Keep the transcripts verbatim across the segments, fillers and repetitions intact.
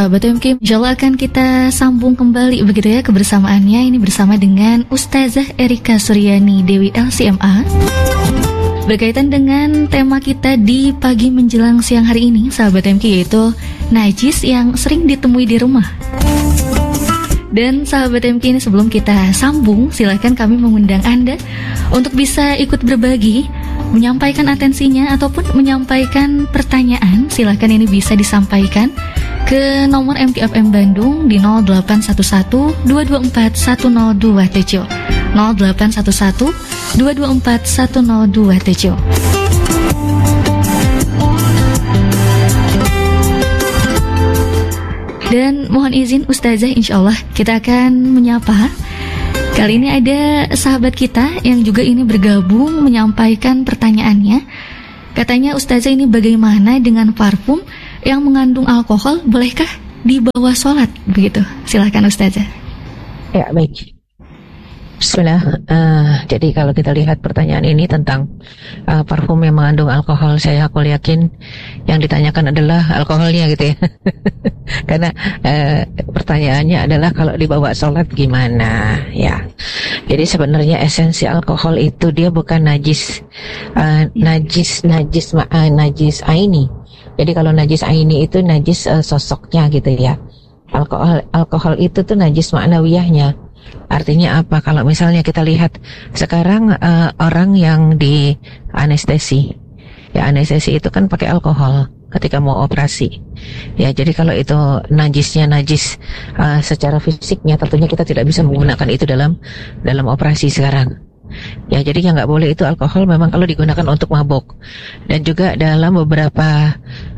sahabat M K, insyaallah akan kita sambung kembali begitu ya kebersamaannya ini bersama dengan Ustazah Erika Suryani Dewi L C M A berkaitan dengan tema kita di pagi menjelang siang hari ini sahabat M K, yaitu najis yang sering ditemui di rumah. Dan sahabat M K, ini sebelum kita sambung, silakan kami mengundang Anda untuk bisa ikut berbagi, menyampaikan atensinya ataupun menyampaikan pertanyaan. Silakan ini bisa disampaikan ke nomor M T F M Bandung di nol delapan satu satu dua dua empat satu nol dua tujuh nol delapan satu satu dua dua empat satu nol dua tujuh. Dan mohon izin Ustazah, insyaallah kita akan menyapa. Kali ini ada sahabat kita yang juga ini bergabung menyampaikan pertanyaannya. Katanya, Ustazah, ini bagaimana dengan parfum yang mengandung alkohol, bolehkah dibawa sholat? Begitu, silakan Ustazah. Ya, baik. Bismillah. Uh, jadi kalau kita lihat pertanyaan ini tentang uh, parfum yang mengandung alkohol, saya aku yakin yang ditanyakan adalah alkoholnya gitu ya. Karena uh, pertanyaannya adalah kalau dibawa sholat gimana ya. Jadi sebenarnya esensi alkohol itu dia bukan najis, uh, najis najis uh, najis aini. Jadi kalau najis aini itu najis uh, sosoknya gitu ya. Alkohol alkohol itu tuh najis ma'nawiyahnya. Artinya apa? Kalau misalnya kita lihat sekarang uh, orang yang di anestesi, ya anestesi itu kan pakai alkohol ketika mau operasi. Ya, jadi kalau itu najisnya najis uh, secara fisiknya, tentunya kita tidak bisa menggunakan itu dalam dalam operasi sekarang. Ya, jadi yang nggak boleh itu alkohol memang kalau digunakan untuk mabuk. Dan juga dalam beberapa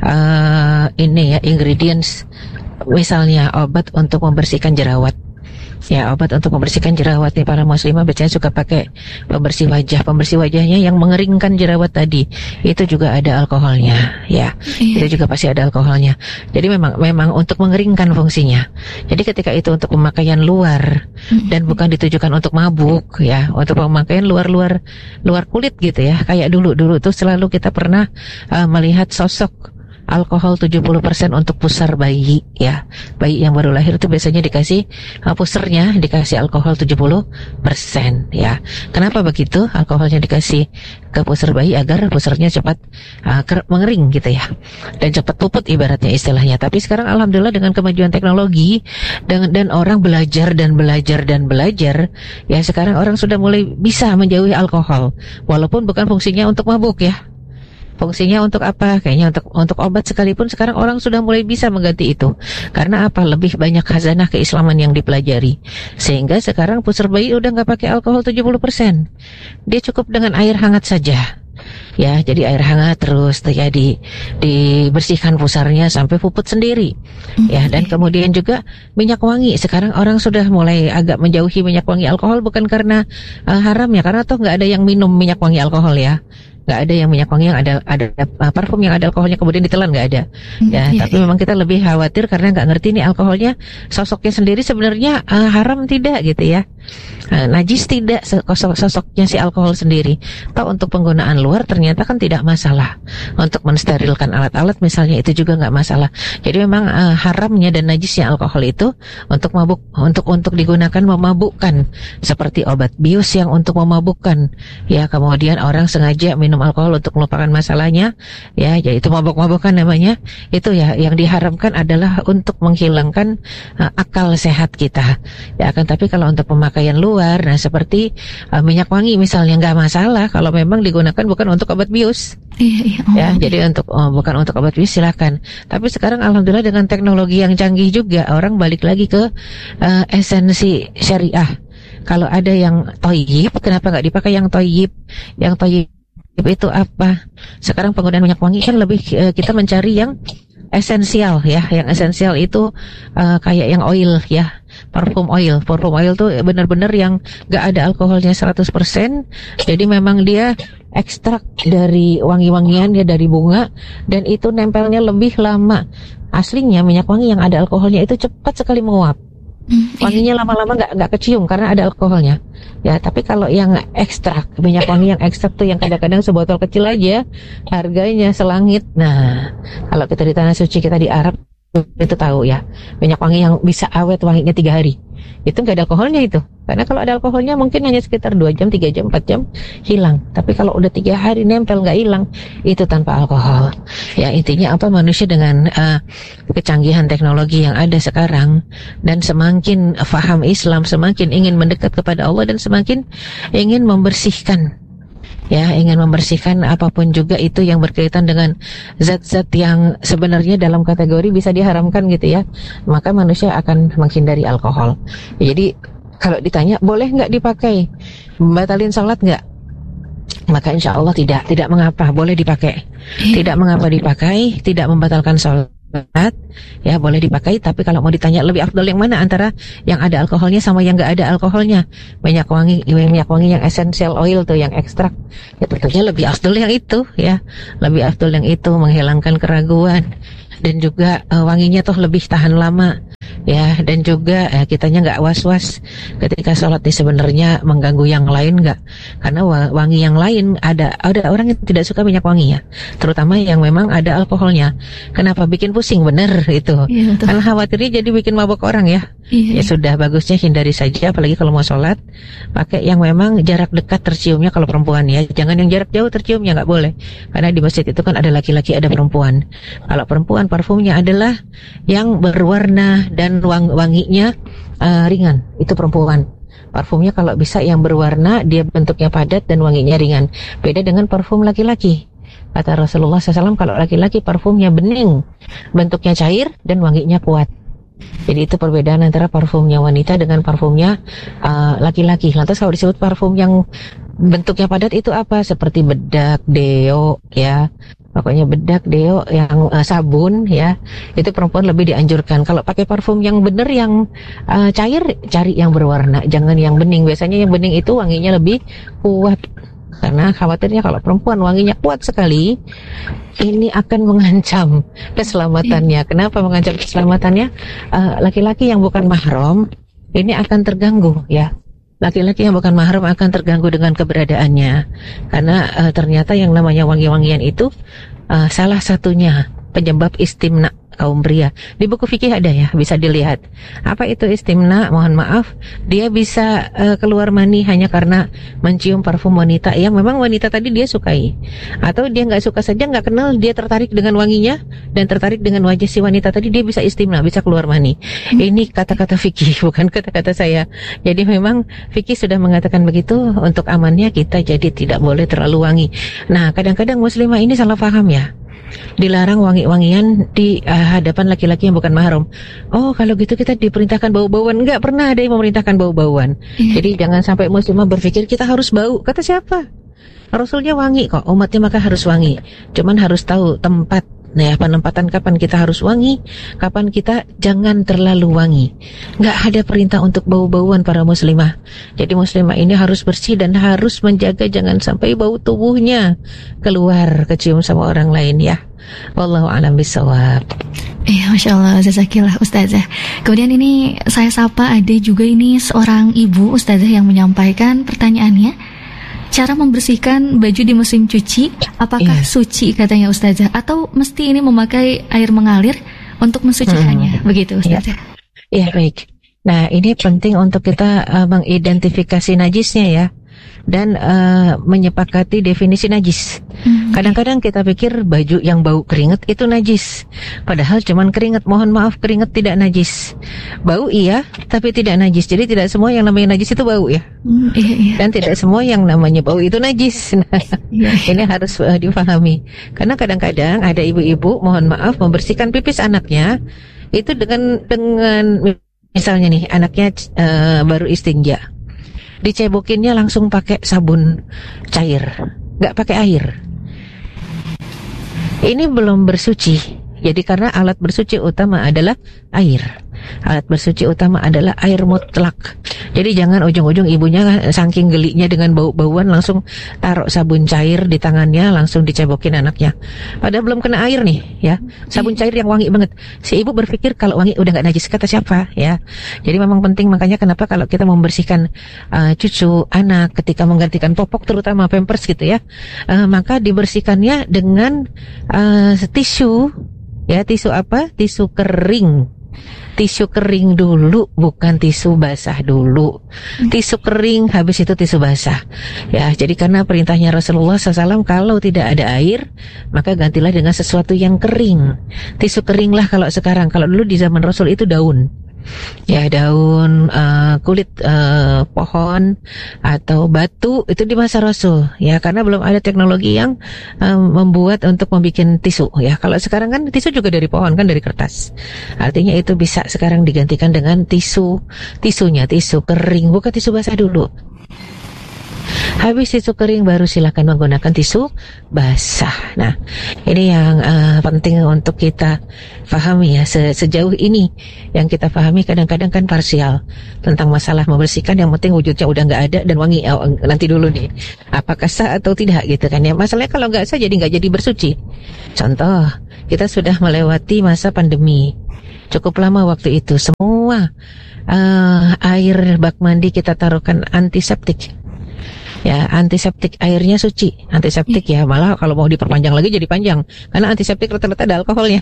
uh, ini ya ingredients, misalnya obat untuk membersihkan jerawat. Ya, obat untuk membersihkan jerawat nih, para muslimah biasanya suka pakai pembersih wajah. Pembersih wajahnya yang mengeringkan jerawat tadi, itu juga ada alkoholnya, ya. Itu juga pasti ada alkoholnya. Jadi memang memang untuk mengeringkan fungsinya. Jadi ketika itu untuk pemakaian luar dan bukan ditujukan untuk mabuk, ya, untuk pemakaian luar-luar luar kulit gitu ya. Kayak dulu-dulu tuh selalu kita pernah uh, melihat sosok alkohol tujuh puluh persen untuk pusar bayi ya. Bayi yang baru lahir itu biasanya dikasih uh, pusernya dikasih alkohol tujuh puluh persen ya. Kenapa begitu? Alkoholnya dikasih ke pusar bayi agar pusernya cepat uh, ker- mengering gitu ya. Dan cepat puput ibaratnya istilahnya. Tapi sekarang alhamdulillah dengan kemajuan teknologi dan dan orang belajar dan belajar dan belajar ya, sekarang orang sudah mulai bisa menjauhi alkohol walaupun bukan fungsinya untuk mabuk ya. Fungsinya untuk apa? Kayaknya untuk untuk obat sekalipun sekarang orang sudah mulai bisa mengganti itu. Karena apa? Lebih banyak khazanah keislaman yang dipelajari. Sehingga sekarang pusar bayi udah nggak pakai alkohol tujuh puluh persen. Dia cukup dengan air hangat saja. Ya, jadi air hangat terus ya di dibersihkan pusarnya sampai puput sendiri. Ya, dan kemudian juga minyak wangi. Sekarang orang sudah mulai agak menjauhi minyak wangi alkohol bukan karena uh, haram ya, karena toh nggak ada yang minum minyak wangi alkohol ya. Nggak ada yang minyak wangi yang ada ada uh, parfum yang ada alkoholnya kemudian ditelan, nggak ada ya. Hmm, tapi iya. Memang kita lebih khawatir karena nggak ngerti nih alkoholnya sosoknya sendiri sebenarnya uh, haram tidak gitu ya, uh, najis tidak sosok sosoknya si alkohol sendiri. Atau untuk penggunaan luar ternyata kan tidak masalah. Untuk mensterilkan alat-alat misalnya itu juga nggak masalah. Jadi memang uh, haramnya dan najisnya alkohol itu untuk mabuk, untuk untuk digunakan memabukkan seperti obat bius yang untuk memabukkan ya. Kemudian orang sengaja minum alkohol untuk melupakan masalahnya ya, yaitu mabuk-mabukan namanya. Itu ya yang diharamkan adalah untuk menghilangkan uh, akal sehat kita ya. Kan tapi kalau untuk pemakaian luar, nah seperti uh, minyak wangi misalnya nggak masalah kalau memang digunakan bukan untuk obat bius. Iya, iya. Oh, ya, iya. Jadi untuk oh, bukan untuk obat bius silakan. Tapi sekarang alhamdulillah dengan teknologi yang canggih juga orang balik lagi ke uh, esensi syariah. Kalau ada yang toyib, kenapa nggak dipakai yang toyib? Yang toyib itu apa? Sekarang penggunaan minyak wangi kan lebih uh, kita mencari yang esensial ya. Yang esensial itu uh, kayak yang oil ya, parfum oil. Parfum oil tuh benar-benar yang gak ada alkoholnya seratus persen. Jadi memang dia ekstrak dari wangi-wangian ya, dari bunga, dan itu nempelnya lebih lama. Aslinya minyak wangi yang ada alkoholnya itu cepat sekali menguap. Wanginya lama-lama nggak nggak kecium karena ada alkoholnya ya. Tapi kalau yang ekstrak, minyak wangi yang ekstrak tuh yang kadang-kadang sebotol kecil aja harganya selangit. Nah, kalau kita di tanah suci kita di Arab itu tahu ya, minyak wangi yang bisa awet wanginya tiga hari itu nggak ada alkoholnya itu. Karena kalau ada alkoholnya mungkin hanya sekitar dua jam, tiga jam, empat jam hilang. Tapi kalau udah tiga hari nempel nggak hilang, itu tanpa alkohol. Ya intinya apa, manusia dengan uh, kecanggihan teknologi yang ada sekarang, dan semakin faham Islam, semakin ingin mendekat kepada Allah, dan semakin ingin membersihkan, ya ingin membersihkan apapun juga itu yang berkaitan dengan zat-zat yang sebenarnya dalam kategori bisa diharamkan gitu ya, maka manusia akan menghindari alkohol. Jadi kalau ditanya boleh nggak dipakai, membatalin sholat nggak, maka insya Allah tidak, tidak mengapa, boleh dipakai, tidak mengapa dipakai, tidak membatalkan sholat. Ya boleh dipakai. Tapi kalau mau ditanya lebih afdal yang mana antara yang ada alkoholnya sama yang nggak ada alkoholnya, minyak wangi, minyak wangi yang essential oil tuh, yang ekstrak, ya tentunya lebih afdal yang itu, ya lebih afdal yang itu, menghilangkan keraguan, dan juga uh, wanginya tuh lebih tahan lama, ya, dan juga eh, kitanya nggak was-was ketika sholat ini sebenarnya mengganggu yang lain nggak, karena wangi yang lain ada ada orang yang tidak suka minyak wangi ya, terutama yang memang ada alkoholnya. Kenapa bikin pusing, bener itu, ya, karena khawatirnya jadi bikin mabuk orang ya. Ya, ya sudah, bagusnya hindari saja, apalagi kalau mau sholat pakai yang memang jarak dekat terciumnya kalau perempuan ya, jangan yang jarak jauh terciumnya, nggak boleh, karena di masjid itu kan ada laki-laki ada perempuan. Kalau perempuan parfumnya adalah yang berwarna dan wang wanginya uh, ringan, itu perempuan. Parfumnya kalau bisa yang berwarna, dia bentuknya padat dan wanginya ringan. Beda dengan parfum laki-laki. Kata Rasulullah shallallahu alaihi wasallam, kalau laki-laki parfumnya bening, bentuknya cair dan wanginya kuat. Jadi itu perbedaan antara parfumnya wanita dengan parfumnya uh, laki-laki. Lantas kalau disebut parfum yang bentuknya padat itu apa? Seperti bedak, deo, ya. Pokoknya bedak, deo, yang uh, sabun, ya. Itu perempuan lebih dianjurkan. Kalau pakai parfum yang benar, yang uh, cair, cari yang berwarna, jangan yang bening. Biasanya yang bening itu wanginya lebih kuat. Karena khawatirnya kalau perempuan wanginya kuat sekali, ini akan mengancam keselamatannya. Kenapa mengancam keselamatannya? Uh, laki-laki yang bukan mahram ini akan terganggu, ya. Laki-laki yang bukan mahram akan terganggu dengan keberadaannya. Karena uh, ternyata yang namanya wangi-wangian itu uh, salah satunya penyebab istimna kaum pria. Di buku fikih ada ya, bisa dilihat. Apa itu istimna? Mohon maaf, dia bisa uh, keluar mani hanya karena mencium parfum wanita yang memang wanita tadi dia sukai, atau dia nggak suka saja, nggak kenal, dia tertarik dengan wanginya dan tertarik dengan wajah si wanita tadi, dia bisa istimna, bisa keluar mani. Hmm. Ini kata-kata fikih, bukan kata-kata saya. Jadi memang fikih sudah mengatakan begitu. Untuk amannya kita jadi tidak boleh terlalu wangi. Nah, kadang-kadang muslimah ini salah paham ya. Dilarang wangi-wangian di uh, hadapan laki-laki yang bukan mahram. Oh, kalau gitu kita diperintahkan bau-bauan. Enggak pernah ada yang memerintahkan bau-bauan. Yeah. Jadi jangan sampai muslimah berpikir kita harus bau. Kata siapa? Rasulnya wangi kok, umatnya maka harus wangi. Cuman harus tahu tempat, nah ya, penempatan kapan kita harus wangi, kapan kita jangan terlalu wangi. Nggak ada perintah untuk bau-bauan para muslimah. Jadi muslimah ini harus bersih dan harus menjaga jangan sampai bau tubuhnya keluar kecium sama orang lain ya. Wallahu a'lam bishawab. Iya, Masya Allah, jazakillah Ustazah. Kemudian ini saya sapa, ada juga ini seorang ibu Ustazah yang menyampaikan pertanyaannya, cara membersihkan baju di mesin cuci, apakah iya. suci katanya Ustazah, atau mesti ini memakai air mengalir untuk mensucikannya, hmm. begitu Ustazah? Iya, baik. Nah, ini penting untuk kita uh, mengidentifikasi najisnya ya, dan uh, menyepakati definisi najis. Hmm. Kadang-kadang kita pikir baju yang bau keringat itu najis, padahal cuman keringat. Mohon maaf, keringat tidak najis. Bau iya, tapi tidak najis. Jadi tidak semua yang namanya najis itu bau ya. Hmm, iya, iya. Dan tidak semua yang namanya bau itu najis. Nah, iya, iya. Ini harus uh, difahami. Karena kadang-kadang ada ibu-ibu, mohon maaf, membersihkan pipis anaknya itu dengan dengan misalnya nih anaknya uh, baru istinja, dicebokinnya langsung pakai sabun cair, nggak pakai air. Ini belum bersuci. Jadi karena alat bersuci utama adalah air. Alat bersuci utama adalah air mutlak. Jadi jangan ujung-ujung ibunya saking geliknya dengan bau-bauan langsung taruh sabun cair di tangannya, langsung dicebokin anaknya. Padahal belum kena air nih, ya. Sabun cair yang wangi banget. Si ibu berpikir kalau wangi udah nggak najis, kata siapa, ya. Jadi memang penting, makanya kenapa kalau kita membersihkan uh, cucu, anak ketika menggantikan popok, terutama pampers gitu ya, uh, maka dibersihkannya dengan uh, tisu Ya, tisu apa? Tisu kering. Tisu kering dulu, bukan tisu basah dulu. Tisu kering, habis itu tisu basah. Ya, jadi karena perintahnya Rasulullah shallallahu alaihi wasallam, kalau tidak ada air, maka gantilah dengan sesuatu yang kering. Tisu kering lah kalau sekarang. Kalau dulu di zaman Rasul itu daun. Ya, daun, uh, kulit uh, pohon atau batu, itu di masa Rasul. Ya, karena belum ada teknologi yang um, membuat untuk membuat tisu. Ya, kalau sekarang kan tisu juga dari pohon, kan dari kertas. Artinya itu bisa sekarang digantikan dengan tisu. Tisunya tisu kering, bukan tisu basah dulu. Habis tisu kering baru silakan menggunakan tisu basah. Nah, ini yang uh, penting untuk kita pahami ya. Se Sejauh ini yang kita pahami kadang-kadang kan parsial tentang masalah membersihkan. Yang penting wujudnya udah nggak ada dan wangi. Oh, nanti dulu nih, apakah sah atau tidak gitu kan ya. Masalahnya kalau nggak sah jadi nggak jadi bersuci. Contoh, kita sudah melewati masa pandemi cukup lama waktu itu. Semua uh, air bak mandi kita taruhkan antiseptik. Ya, antiseptik, airnya suci. Antiseptik ya, malah kalau mau diperpanjang lagi jadi panjang. Karena antiseptik rata-rata ada alkoholnya.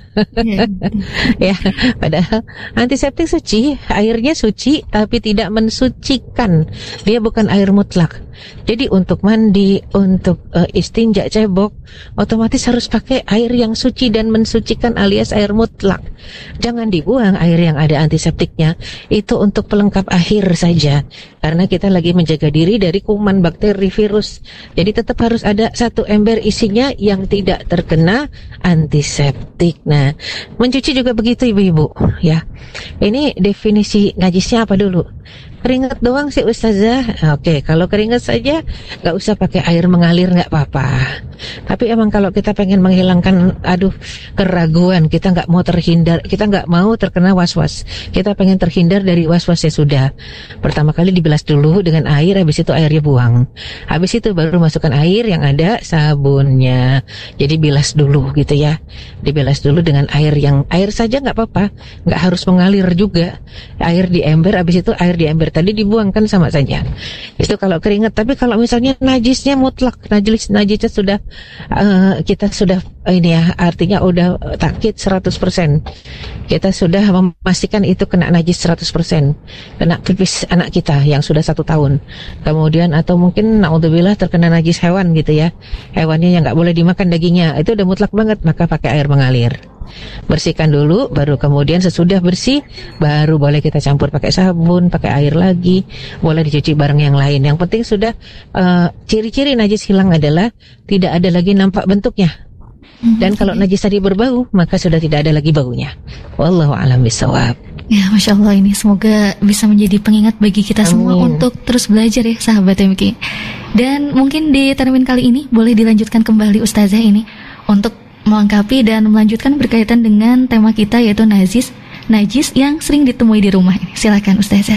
Ya, padahal antiseptik suci, airnya suci, tapi tidak mensucikan. Dia bukan air mutlak. Jadi untuk mandi, untuk uh, istinja, cebok, otomatis harus pakai air yang suci dan mensucikan alias air mutlak. Jangan dibuang air yang ada antiseptiknya. Itu untuk pelengkap akhir saja. Karena kita lagi menjaga diri dari kuman, bakteri, virus. Jadi tetap harus ada satu ember isinya yang tidak terkena antiseptik. Nah, mencuci juga begitu ibu-ibu. Ya, ini definisi najisnya apa dulu? Keringat doang sih Ustazah. Oke, kalau keringat saja nggak usah pakai air mengalir, nggak apa-apa. Tapi emang kalau kita pengen menghilangkan aduh keraguan, kita nggak mau terhindar, kita nggak mau terkena was-was, kita pengen terhindar dari was-was, ya sudah. Pertama kali dibilas dulu dengan air, habis itu airnya buang. Habis itu baru masukkan air yang ada sabunnya. Jadi bilas dulu gitu ya. Dibilas dulu dengan air yang air saja nggak apa-apa, nggak harus mengalir juga. Air di ember, habis itu air di ember tadi dibuang kan sama saja. Itu kalau keringat. Tapi kalau misalnya najisnya mutlak, najis najisnya sudah uh, kita sudah uh, ini ya, artinya udah takkid seratus persen. Kita sudah memastikan itu kena najis seratus persen. Kena pipis anak kita yang sudah satu tahun. Kemudian atau mungkin naudzubillah terkena najis hewan gitu ya. Hewannya yang nggak boleh dimakan dagingnya. Itu udah mutlak banget, maka pakai air mengalir. Bersihkan dulu, baru kemudian sesudah bersih baru boleh kita campur pakai sabun, pakai air lagi, boleh dicuci bareng yang lain. Yang penting sudah uh, ciri-ciri najis hilang adalah tidak ada lagi nampak bentuknya. Dan kalau najis tadi berbau, maka sudah tidak ada lagi baunya. Wallahu a'lam bishawab. Ya, Masya Allah, ini semoga bisa menjadi pengingat bagi kita Amin. Semua untuk terus belajar ya sahabat M K. Dan mungkin di termin kali ini boleh dilanjutkan kembali Ustazah ini untuk melengkapi dan melanjutkan berkaitan dengan tema kita, yaitu najis najis yang sering ditemui di rumah ini. Silakan Ustazah.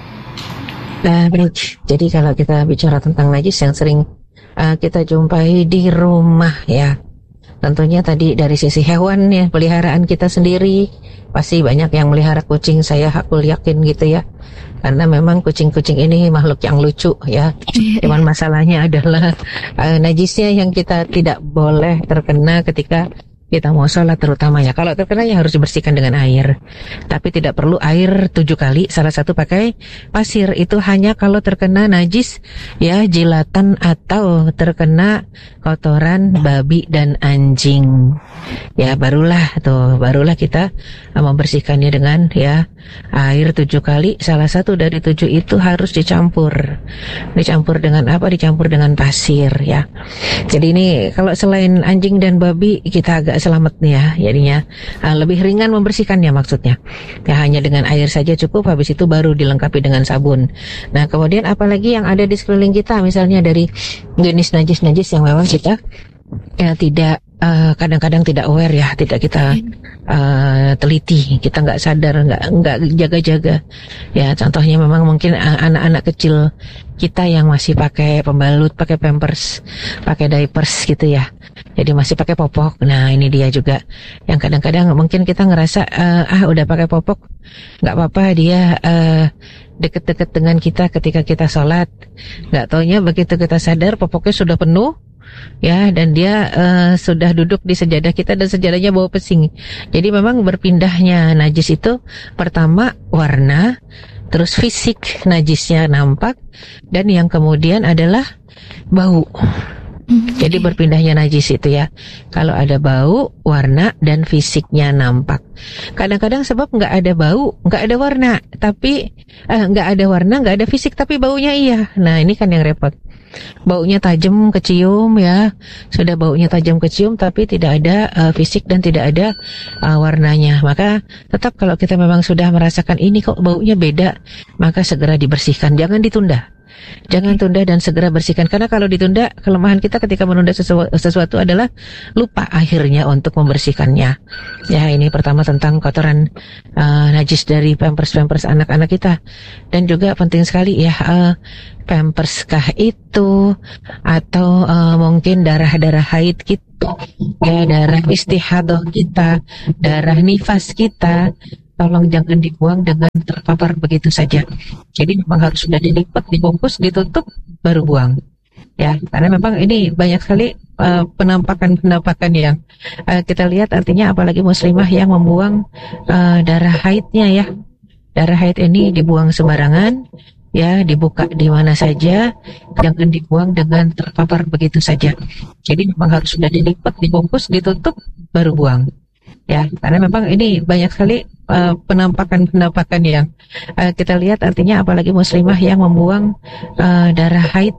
Nah, baik. Jadi kalau kita bicara tentang najis yang sering uh, kita jumpai di rumah ya, tentunya tadi dari sisi hewan ya, peliharaan kita sendiri. Pasti banyak yang melihara kucing, saya aku yakin gitu ya. Karena memang kucing-kucing ini makhluk yang lucu ya. Cuman masalahnya adalah uh, najisnya yang kita tidak boleh terkena ketika kita mau sholat terutama ya. Kalau terkena ya harus dibersihkan dengan air. Tapi tidak perlu air tujuh kali. Salah satu pakai pasir. Itu hanya kalau terkena najis ya, jilatan atau terkena kotoran babi dan anjing. Ya barulah tuh, barulah kita membersihkannya dengan ya air tujuh kali. Salah satu dari tujuh itu harus dicampur. Dicampur dengan apa? Dicampur dengan pasir ya. Jadi ini kalau selain anjing dan babi kita agak selamat nih ya, jadinya uh, lebih ringan membersihkannya maksudnya. Ya hanya dengan air saja cukup, habis itu baru dilengkapi dengan sabun. Nah kemudian apalagi yang ada di sekeliling kita, misalnya dari jenis najis-najis yang memang kita ya tidak uh, kadang-kadang tidak aware ya, tidak kita uh, teliti, kita nggak sadar, nggak nggak jaga-jaga. Ya contohnya memang mungkin uh, anak-anak kecil kita yang masih pakai pembalut, pakai pampers, pakai diapers gitu ya. Jadi masih pakai popok. Nah ini dia juga yang kadang-kadang mungkin kita ngerasa uh, ah udah pakai popok nggak apa-apa, dia uh, deket-deket dengan kita ketika kita sholat. Nggak taunya begitu kita sadar popoknya sudah penuh, ya, dan dia uh, sudah duduk di sejadah kita dan sejadahnya bau pesing. Jadi memang berpindahnya najis itu pertama warna, terus fisik najisnya nampak, dan yang kemudian adalah bau. Jadi berpindahnya najis itu ya, kalau ada bau, warna, dan fisiknya nampak. Kadang-kadang sebab nggak ada bau, nggak ada warna, tapi eh, nggak ada warna, nggak ada fisik, tapi baunya iya. Nah ini kan yang repot. Baunya tajam kecium ya, sudah baunya tajam kecium, tapi tidak ada uh, fisik dan tidak ada uh, warnanya. Maka tetap kalau kita memang sudah merasakan ini kok baunya beda, maka segera dibersihkan, jangan ditunda. Jangan tunda dan segera bersihkan. Karena kalau ditunda, kelemahan kita ketika menunda sesu- sesuatu adalah lupa akhirnya untuk membersihkannya. Ya, ini pertama tentang kotoran uh, najis dari pampers-pampers anak-anak kita. Dan juga penting sekali ya, uh, pamperskah itu atau uh, mungkin darah-darah haid kita, ya, darah istihadah kita, darah nifas kita, tolong jangan dibuang dengan terpapar begitu saja. Jadi memang harus sudah dilipat, dibungkus, ditutup, baru buang. Ya, karena memang ini banyak sekali uh, penampakan-penampakan yang uh, kita lihat. Artinya apalagi muslimah yang membuang uh, darah haidnya ya. Darah haid ini dibuang sembarangan, ya, dibuka di mana saja, jangan dibuang dengan terpapar begitu saja. Jadi memang harus sudah dilipat, dibungkus, ditutup, baru buang. Ya, karena memang ini banyak sekali uh, penampakan-penampakan yang uh, kita lihat. Artinya apalagi muslimah yang membuang uh, darah haid